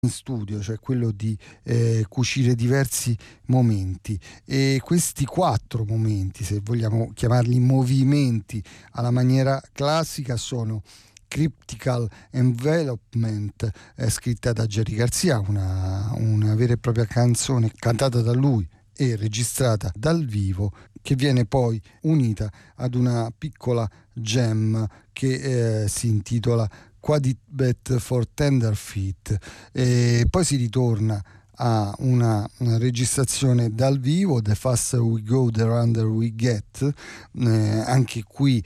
in studio, cioè quello di cucire diversi momenti, e questi 4 momenti, se vogliamo chiamarli movimenti alla maniera classica, sono Cryptical Envelopment, scritta da Jerry Garcia, una vera e propria canzone cantata da lui e registrata dal vivo, che viene poi unita ad una piccola jam che si intitola Quadbet for Tenderfeet, e poi si ritorna a una registrazione dal vivo, The Faster We Go The Rounder We Get, anche qui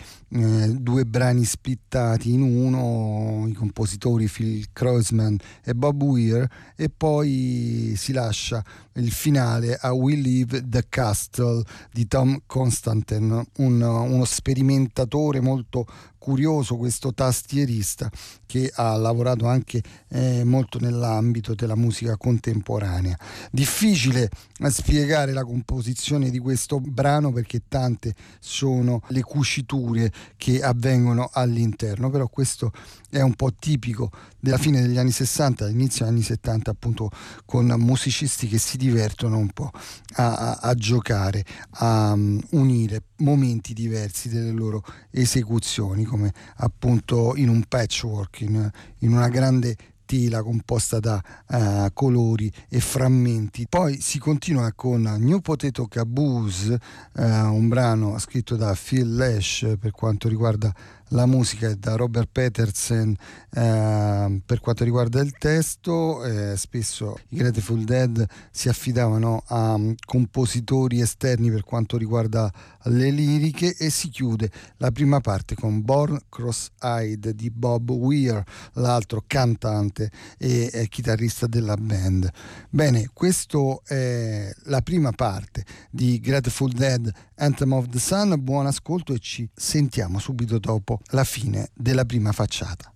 2 brani splittati in uno, i compositori Phil Kreutzmann e Bob Weir, e poi si lascia il finale a We Leave the Castle di Tom Constantin, uno sperimentatore molto curioso, questo tastierista che ha lavorato anche molto nell'ambito della musica contemporanea. Difficile spiegare la composizione di questo brano perché tante sono le cuciture che avvengono all'interno, però questo è un po' tipico della fine degli anni 60, all'inizio degli anni 70, appunto, con musicisti che si divertono un po' a giocare, a unire momenti diversi delle loro esecuzioni, come appunto in un patchwork, in una grande tela composta da colori e frammenti. Poi si continua con New Potato Caboose, un brano scritto da Phil Lesh per quanto riguarda la musica e da Robert Peterson per quanto riguarda il testo. Spesso i Grateful Dead si affidavano a compositori esterni per quanto riguarda le liriche, e si chiude la prima parte con Born Cross-Eyed di Bob Weir, l'altro cantante e chitarrista della band. Bene, questo è la prima parte di Grateful Dead Anthem of the Sun. Buon ascolto e ci sentiamo subito dopo la fine della prima facciata.